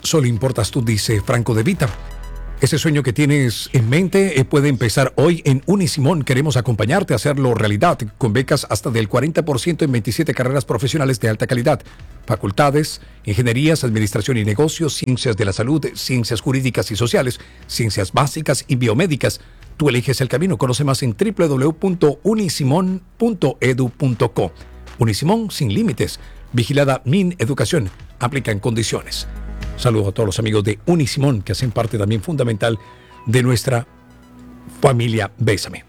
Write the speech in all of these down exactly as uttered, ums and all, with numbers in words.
Solo importas tú, dice Franco De Vita. Ese sueño que tienes en mente eh, puede empezar hoy en Unisimón. Queremos acompañarte a hacerlo realidad con becas hasta del cuarenta por ciento en veintisiete carreras profesionales de alta calidad. Facultades, ingenierías, administración y negocios, ciencias de la salud, ciencias jurídicas y sociales, ciencias básicas y biomédicas. Tú eliges el camino. Conoce más en doble u doble u doble u punto unisimón punto edu punto co. Unisimón sin límites. Vigilada Mineducación. Aplican condiciones. Saludos a todos los amigos de Unisimón que hacen parte también fundamental de nuestra familia Bésame.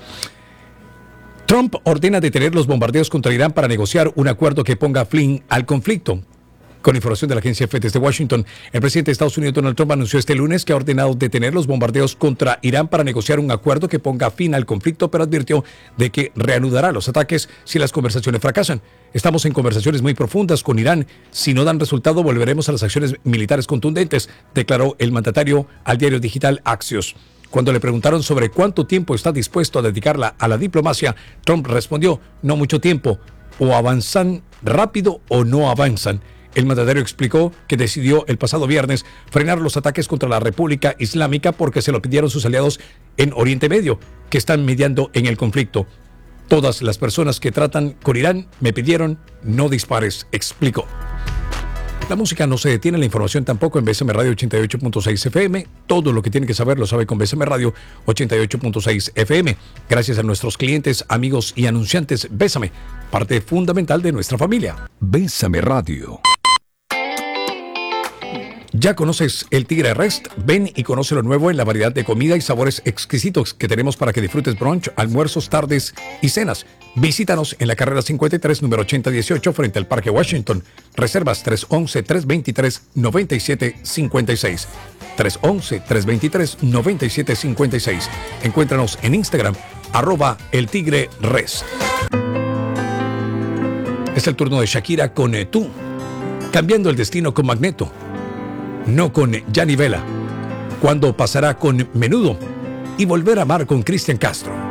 Trump ordena detener los bombardeos contra Irán para negociar un acuerdo que ponga fin al conflicto. Con información de la agencia F desde Washington, el presidente de Estados Unidos, Donald Trump, anunció este lunes que ha ordenado detener los bombardeos contra Irán para negociar un acuerdo que ponga fin al conflicto, pero advirtió de que reanudará los ataques si las conversaciones fracasan. Estamos en conversaciones muy profundas con Irán. Si no dan resultado, volveremos a las acciones militares contundentes, declaró el mandatario al diario digital Axios. Cuando le preguntaron sobre cuánto tiempo está dispuesto a dedicarla a la diplomacia, Trump respondió: no mucho tiempo, o avanzan rápido o no avanzan. El mandatario explicó que decidió el pasado viernes frenar los ataques contra la República Islámica porque se lo pidieron sus aliados en Oriente Medio, que están mediando en el conflicto. Todas las personas que tratan con Irán me pidieron no dispares, explicó. La música no se detiene, la información tampoco en B S M Radio ochenta y ocho punto seis F M. Todo lo que tiene que saber lo sabe con B S M Radio ochenta y ocho punto seis F M. Gracias a nuestros clientes, amigos y anunciantes, Bésame, parte fundamental de nuestra familia. Bésame Radio. ¿Ya conoces el Tigre Rest? Ven y conoce lo nuevo en la variedad de comida y sabores exquisitos que tenemos para que disfrutes brunch, almuerzos, tardes y cenas. Visítanos en la carrera cincuenta y tres, número ochenta dieciocho, frente al Parque Washington. Reservas tres once, tres veintitrés, noventa y siete cincuenta y seis. tres once, tres veintitrés, noventa y siete cincuenta y seis. Encuéntranos en Instagram, arroba el Tigre Rest. Es el turno de Shakira con eh, Tú. Cambiando el destino con Magneto. No con Gianni Vela. Cuando pasará con Menudo. Y volver a amar con Cristian Castro.